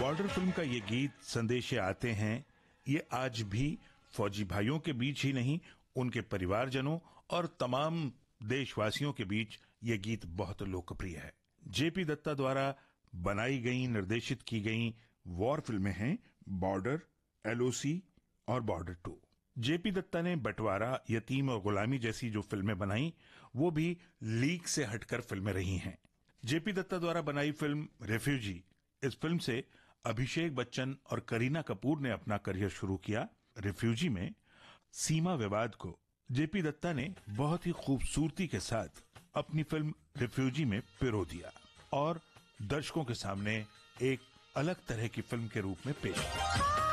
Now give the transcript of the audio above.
Border film का ये गीत संदेशे आते हैं, ये आज भी फौजी भाइयों के बीच ही नहीं, उनके परिवारजनों और तमाम देशवासियों के बीच ये गीत बहुत लोकप्रिय है। जेपी दत्ता द्वारा बनाई गई, निर्देशित की गई वॉर फिल्में हैं बॉर्डर, एलओसी और बॉर्डर 2। जेपी दत्ता ने बंटवारा, यतीम और गुलामी जैसी जो फिल्में बनाई, वो भी लीक से हटकर फिल्में रही हैं। जेपी दत्ता द्वारा बनाई फिल्म रेफ्यूजी, इस फिल्म से अभिषेक बच्चन और करीना कपूर ने अपना करियर शुरू किया। रेफ्यूजी में सीमा विवाद को जेपी दत्ता ने बहुत ही खूबसूरती के साथ अपनी फिल्म रेफ्यूजी में पिरो दिया और दर्शकों के सामने एक अलग तरह की फिल्म के रूप में पेश किया।